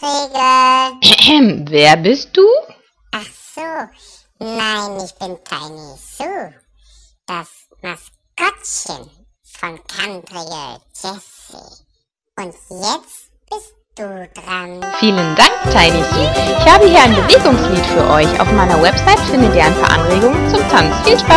Tanzregel. Wer bist du? Ach so, nein, ich bin Tiny Sue, das Maskottchen von Country Jessie. Und jetzt bist du dran. Vielen Dank, Tiny Sue. Ich habe hier ein Bewegungslied für euch. Auf meiner Website findet ihr ein paar Anregungen zum Tanz. Viel Spaß!